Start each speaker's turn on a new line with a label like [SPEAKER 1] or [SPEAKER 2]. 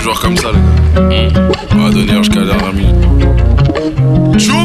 [SPEAKER 1] joueurs comme ça, les gars. On va donner jusqu'à la dernière minute. Choup!